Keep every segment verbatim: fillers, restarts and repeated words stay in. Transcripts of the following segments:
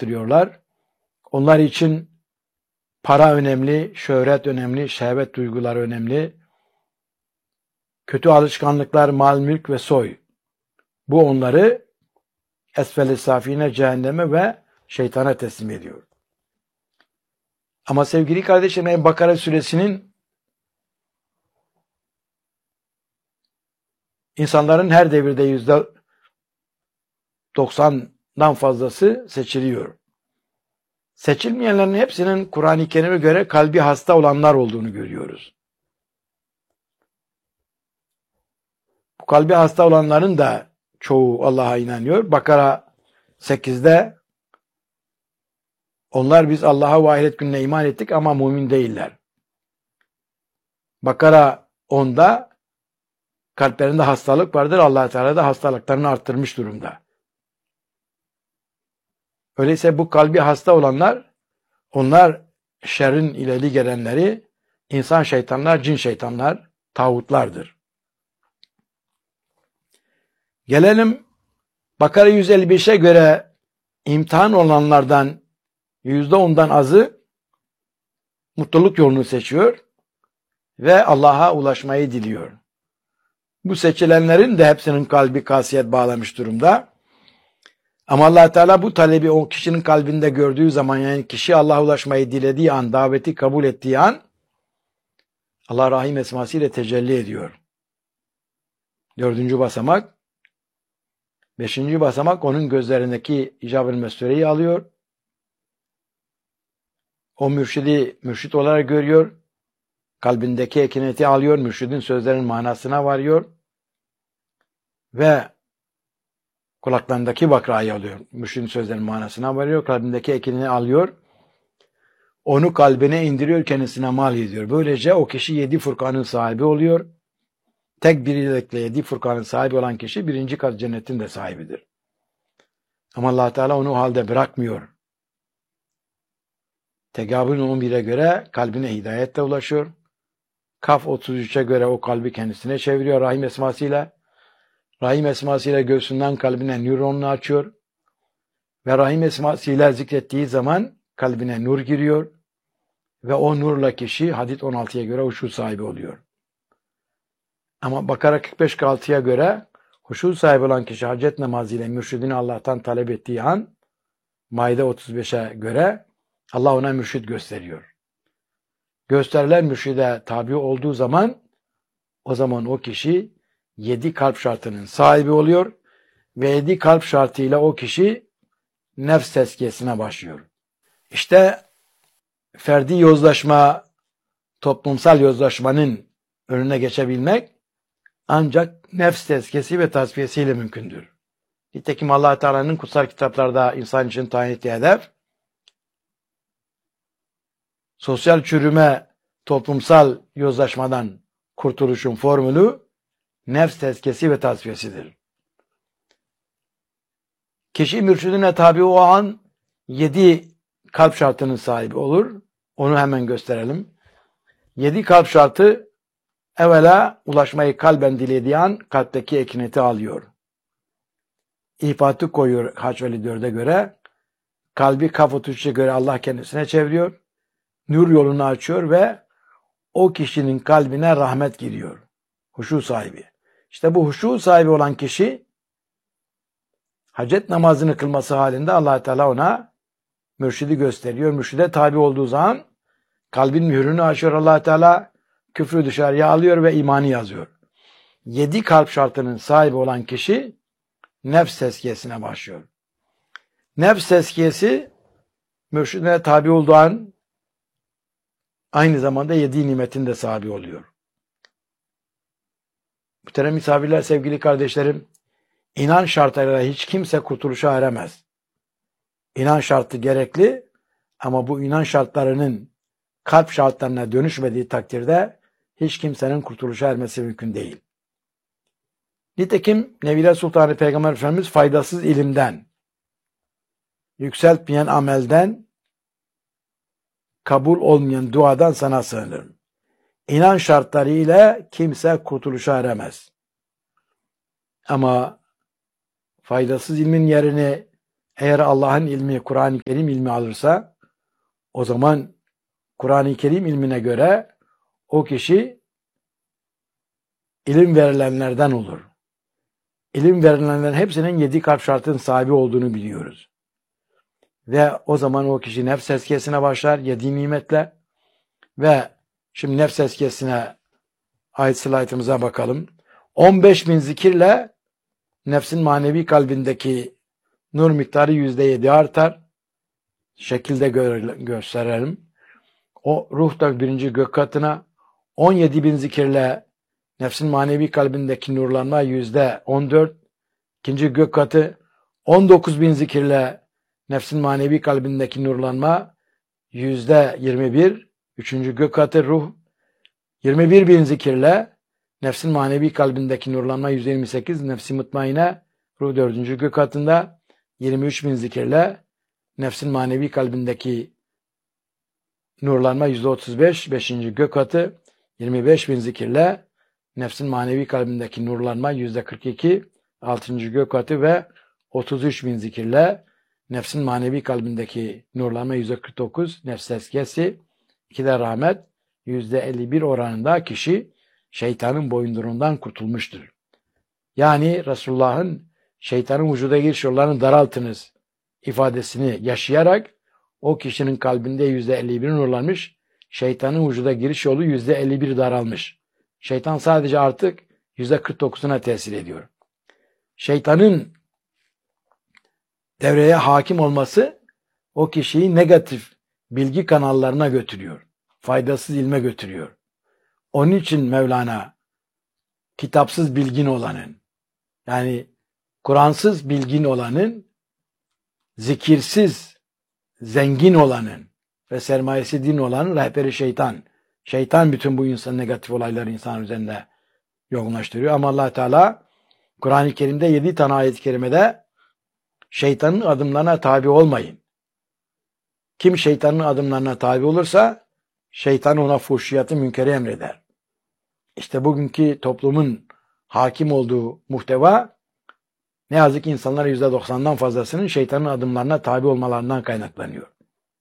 yaptırıyorlar. Onlar için para önemli, şöhret önemli, şehvet duyguları önemli. Kötü alışkanlıklar, mal, mülk ve soy. Bu onları esfel-i safine, cehenneme ve şeytana teslim ediyor. Ama sevgili kardeşlerim, Bakara suresinin insanların her devirde yüzde doksandan fazlası seçiliyor. Seçilmeyenlerin hepsinin Kur'an-ı Kerim'e göre kalbi hasta olanlar olduğunu görüyoruz. Bu kalbi hasta olanların da çoğu Allah'a inanıyor. Bakara sekizde onlar biz Allah'a ve ahiret gününe iman ettik ama mümin değiller. Bakara onda kalplerinde hastalık vardır. Allah Teala da hastalıklarını arttırmış durumda. Öyleyse bu kalbi hasta olanlar, onlar şerrin ileri gelenleri, insan şeytanlar, cin şeytanlar, tağutlardır. Gelelim Bakara yüz elli beşe göre imtihan olanlardan yüzde ondan azı mutluluk yolunu seçiyor ve Allah'a ulaşmayı diliyor. Bu seçilenlerin de hepsinin kalbi kasiyet bağlamış durumda. Ama Allah Teala bu talebi o kişinin kalbinde gördüğü zaman, yani kişi Allah'a ulaşmayı dilediği an, daveti kabul ettiği an Allah Rahim esmasıyla tecelli ediyor. Dördüncü basamak. Beşinci basamak onun gözlerindeki icab-ı messureyi alıyor. O mürşidi mürşit olarak görüyor. Kalbindeki ekineti alıyor. Mürşidin sözlerinin manasına varıyor. Ve kulaklarındaki bakrayı alıyor. Mürşidin sözlerinin manasına varıyor. Kalbindeki ekinini alıyor. Onu kalbine indiriyor, kendisine mal ediyor. Böylece o kişi yedi furkanın sahibi oluyor. Tek bir ilekle yedi furkanın sahibi olan kişi birinci kat cennetin de sahibidir. Ama Allah Teala onu o halde bırakmıyor. Tegabun on bire göre kalbine hidayetle ulaşıyor. Kaf otuz üçe göre o kalbi kendisine çeviriyor Rahim esmasıyla. Rahim esmasıyla göğsünden kalbine nöronunu açıyor. Ve Rahim esmasıyla zikrettiği zaman kalbine nur giriyor. Ve o nurla kişi Hadid on altıya göre huşu sahibi oluyor. Ama Bakara kırk beş kırk altıya göre huşu sahibi olan kişi hacet namazıyla mürşidini Allah'tan talep ettiği an, Maide otuz beşe göre Allah ona mürşid gösteriyor. Gösterilen mürşide tabi olduğu zaman, o zaman o kişi yedi kalp şartının sahibi oluyor ve yedi kalp şartıyla o kişi nefs tezkiyesine başlıyor. İşte ferdi yozlaşma, toplumsal yozlaşmanın önüne geçebilmek ancak nefs tezkiyesi ve tasfiyesiyle mümkündür. Nitekim Allah Teala'nın kutsal kitaplarda insan için tayin ettiği hedef, sosyal çürüme, toplumsal yozlaşmadan kurtuluşun formülü nefs tezkiyesi ve tasfiyesidir. Kişi mürşidine tabi o an yedi kalp şartının sahibi olur. Onu hemen gösterelim. Yedi kalp şartı, evvela ulaşmayı kalben dilediği an kalpteki ekineti alıyor. İfatı koyuyor Haç elli dörde göre. Kalbi Kaf otuz üçe göre Allah kendisine çeviriyor. Nur yolunu açıyor ve o kişinin kalbine rahmet giriyor. Huşu sahibi. İşte bu huşu sahibi olan kişi hacet namazını kılması halinde Allah Teala ona mürşidi gösteriyor. Mürşide tabi olduğu zaman kalbin mührünü açıyor Allah Teala, küfrü dışarıya alıyor ve imanı yazıyor. Yedi kalp şartının sahibi olan kişi nefs tezkiyesine başlıyor. Nefs tezkiyesi mürşidine tabi olduğu an aynı zamanda yedi nimetin de sahibi oluyor. Muhterem misafirler, sevgili kardeşlerim, inan şartlarıyla hiç kimse kurtuluşa eremez. İnan şartı gerekli ama bu inan şartlarının kalp şartlarına dönüşmediği takdirde hiç kimsenin kurtuluşa ermesi mümkün değil. Nitekim Nebiler Sultanı Peygamber Efendimiz faydasız ilimden, yükseltmeyen amelden, kabul olmayan duadan sana sığınırım. İnan şartları ile kimse kurtuluşa eremez. Ama faydasız ilmin yerini Eğer Allah'ın ilmi, Kur'an-ı Kerim ilmi alırsa, o zaman Kur'an-ı Kerim ilmine göre o kişi ilim verilenlerden olur. İlim verilenlerin hepsinin yedi kalp şartının sahibi olduğunu biliyoruz. Ve o zaman o kişi nefs tezkiyesine başlar, yedi nimetle. Ve şimdi nefs tezkiyesine ait slaytımıza bakalım. on beş bin zikirle nefsin manevi kalbindeki nur miktarı yüzde yedi artar. Şekilde gö- gösterelim. O ruh da birinci gök katına, on yedi bin zikirle nefsin manevi kalbindeki nurlanma yüzde on dört, ikinci gök katı, on dokuz bin zikirle nefsin manevi kalbindeki nurlanma yüzde yirmi bir, üçüncü gök katı ruh, yirmi bir bin zikirle nefsin manevi kalbindeki nurlanma yüzde yirmi sekiz, nefsi mutmaine ruh dördüncü gök katında, yirmi üç bin zikirle nefsin manevi kalbindeki nurlanma yüzde otuz beş, beşinci gök katı, yirmi beş bin zikirle nefsin manevi kalbindeki nurlanma yüzde kırk iki, altıncı gök katı ve otuz üç bin zikirle nefsin manevi kalbindeki nurlanma yüzde kırk dokuz, nefs tezkiyesi, iki de rahmet, yüzde elli bir oranında kişi şeytanın boyundurundan kurtulmuştur. Yani Resulullah'ın şeytanın vücuda giriş yollarını daraltınız ifadesini yaşayarak o kişinin kalbinde yüzde elli bir nurlanmış, şeytanın vücuda giriş yolu yüzde elli bir daralmış. Şeytan sadece artık yüzde kırk dokuzuna tesir ediyor. Şeytanın devreye hakim olması o kişiyi negatif bilgi kanallarına götürüyor. Faydasız ilme götürüyor. Onun için Mevlana kitapsız bilgin olanın, yani Kur'ansız bilgin olanın, zikirsiz zengin olanın ve sermayesi din olanın rehberi şeytan. Şeytan bütün bu insan negatif olayları insan üzerinde yoğunlaştırıyor. Ama Allah Teala Kur'an-ı Kerim'de yedi tane ayet-i kerimede şeytanın adımlarına tabi olmayın. Kim şeytanın adımlarına tabi olursa şeytan ona fuhşiyatı münkeri emreder. İşte bugünkü toplumun hakim olduğu muhteva ne yazık ki insanların yüzde doksandan fazlasının şeytanın adımlarına tabi olmalarından kaynaklanıyor.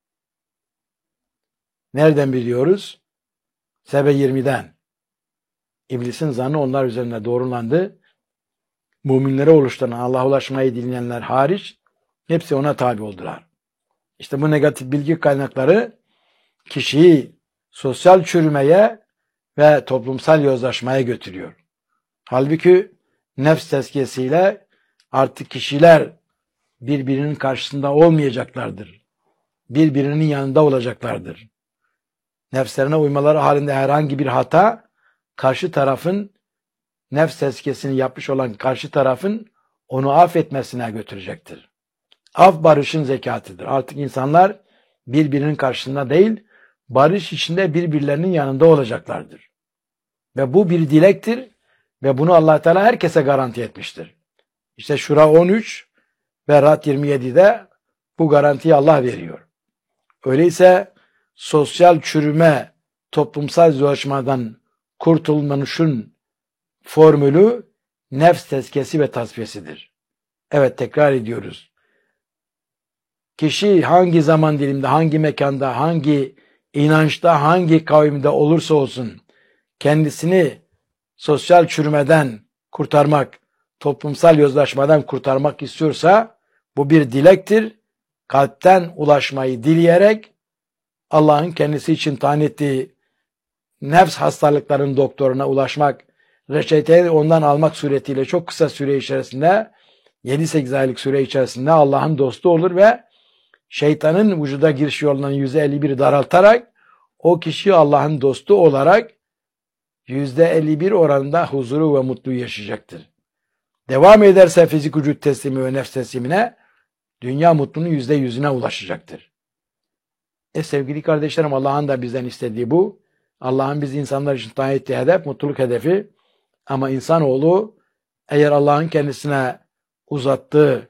Nereden biliyoruz? Sebe yirmiden. İblisin zannı onlar üzerinde doğrulandı. Müminlere oluşturan Allah'a ulaşmayı dinleyenler hariç hepsi ona tabi oldular. İşte bu negatif bilgi kaynakları kişiyi sosyal çürümeye ve toplumsal yozlaşmaya götürüyor. Halbuki nefs tezkiyesiyle artık kişiler birbirinin karşısında olmayacaklardır. Birbirinin yanında olacaklardır. Nefslerine uymaları halinde herhangi bir hata karşı tarafın nefs tezkiyesini yapmış olan karşı tarafın onu affetmesine götürecektir. Af barışın zekatıdır. Artık insanlar birbirinin karşısında değil, barış içinde birbirlerinin yanında olacaklardır. Ve bu bir dilektir ve bunu Allah Teala herkese garanti etmiştir. İşte Şura on üç ve Ra'd yirmi yedi'de bu garantiyi Allah veriyor. Öyleyse sosyal çürüme, toplumsal yozlaşmadan kurtulmanın formülü nefs tezkiyesi ve tasfiyesidir. Evet, tekrar ediyoruz. Kişi hangi zaman dilimde, hangi mekanda, hangi inançta, hangi kavimde olursa olsun kendisini sosyal çürümeden kurtarmak, toplumsal yozlaşmadan kurtarmak istiyorsa bu bir dilektir. Kalpten ulaşmayı dileyerek Allah'ın kendisi için tayin ettiği nefs hastalıklarının doktoruna ulaşmak, reçeteyi ondan almak suretiyle çok kısa süre içerisinde, yedi sekiz aylık süre içerisinde Allah'ın dostu olur ve şeytanın vücuda giriş yolundan yüzde elli bir daraltarak o kişi Allah'ın dostu olarak yüzde elli bir oranında huzuru ve mutluluğu yaşayacaktır. Devam ederse fizik vücut teslimi ve nefs teslimine dünya mutluluğunun yüzde yüzüne ulaşacaktır. E sevgili kardeşlerim, Allah'ın da bizden istediği bu. Allah'ın biz insanlar için tayin ettiği hedef, mutluluk hedefi. Ama insanoğlu eğer Allah'ın kendisine uzattığı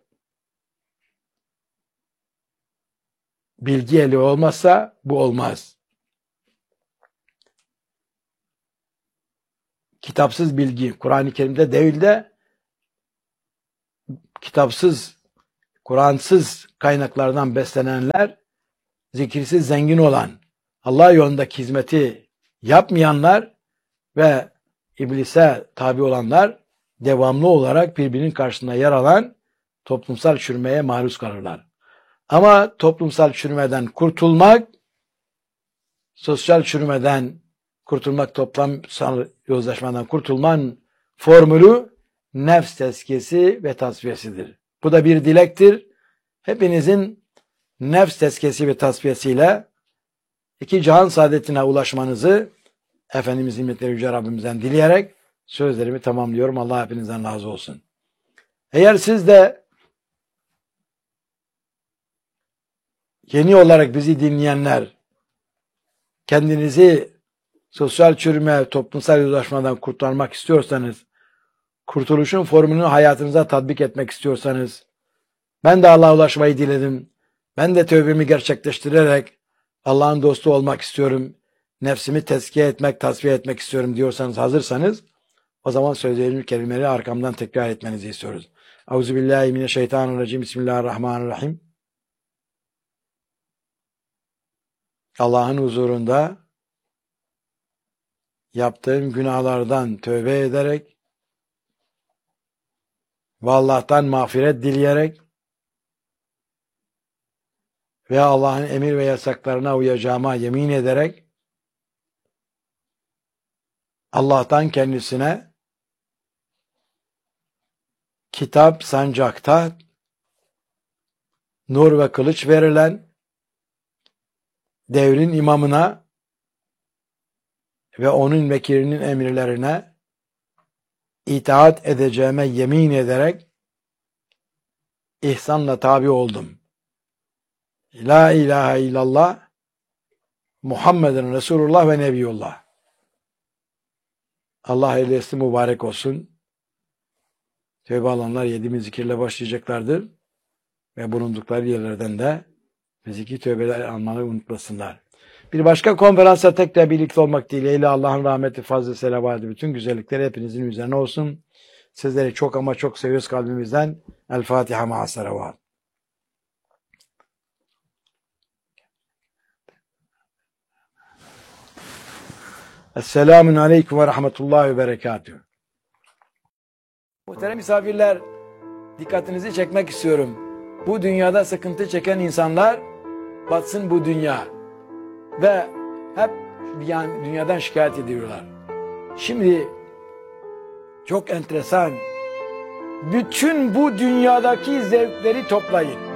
bilgi eli olmazsa bu olmaz. Kitapsız bilgi, Kur'an-ı Kerim'de değil de kitapsız Kur'ansız kaynaklardan beslenenler, zikirsiz zengin olan, Allah yolundaki hizmeti yapmayanlar ve iblise tabi olanlar devamlı olarak birbirinin karşısında yer alan toplumsal çürümeye maruz kalırlar. Ama toplumsal çürümeden kurtulmak, sosyal çürümeden kurtulmak, toplumsal yozlaşmadan kurtulmanın formülü nefs tezkiyesi ve tasfiyesidir. Bu da bir dilektir. Hepinizin nefs tezkiyesi ve tasfiyesiyle iki cihan saadetine ulaşmanızı Efendimiz himmetleri Yüce Rabbimizden dileyerek sözlerimi tamamlıyorum. Allah hepinizden razı olsun. Eğer siz de yeni olarak bizi dinleyenler kendinizi sosyal çürüme, toplumsal yozlaşmadan kurtarmak istiyorsanız, kurtuluşun formülünü hayatınıza tatbik etmek istiyorsanız, ben de Allah'a ulaşmayı diledim, ben de tövbemi gerçekleştirerek Allah'ın dostu olmak istiyorum, nefsimi tezkiye etmek, tasfiye etmek istiyorum diyorsanız, hazırsanız, o zaman söylediğim kelimeleri arkamdan tekrar etmenizi istiyoruz. Euzubillahimineşşeytanirracim. Bismillahirrahmanirrahim. Allah'ın huzurunda yaptığım günahlardan tövbe ederek ve Allah'tan mağfiret dileyerek ve Allah'ın emir ve yasaklarına uyacağıma yemin ederek Allah'tan kendisine kitap sancakta nur ve kılıç verilen devrin imamına ve onun vekilinin emirlerine itaat edeceğime yemin ederek ihsanla tabi oldum. La ilahe illallah Muhammeden Resulullah ve Nebiyullah. Allah ehliyesi mübarek olsun. Tövbe alanlar yedimi zikirle başlayacaklardır. Ve bulundukları yerlerden de fiziki tövbeler almayı unutmasınlar. Bir başka konferansa tekrar birlikte olmak dileğiyle Allah'ın rahmeti, fazla selavatı, bütün güzellikleri hepinizin üzerine olsun. Sizleri çok ama çok seviyoruz kalbimizden. El Fatiha ma'as-salavat. Esselamun aleyküm ve rahmetullahi ve berekatühü. Muhterem misafirler, dikkatinizi çekmek istiyorum. Bu dünyada sıkıntı çeken insanlar batsın bu dünya ve hep yani dünyadan şikayet ediyorlar. Şimdi çok enteresan, bütün bu dünyadaki zevkleri toplayın.